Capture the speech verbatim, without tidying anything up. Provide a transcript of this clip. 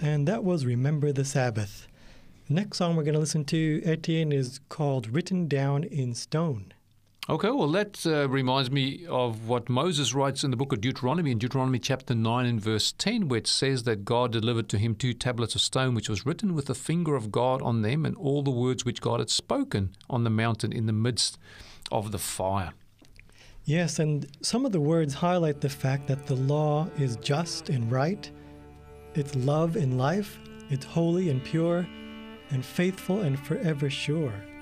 and that was Remember the Sabbath. The next song we're going to listen to, Etienne, is called Written Down in Stone. Okay, well, that uh, reminds me of what Moses writes in the book of Deuteronomy, in Deuteronomy chapter nine and verse ten, where it says that God delivered to him two tablets of stone, which was written with the finger of God on them, and all the words which God had spoken on the mountain in the midst of the fire. Yes, and some of the words highlight the fact that the law is just and right, it's love and life, it's holy and pure, and faithful and forever sure.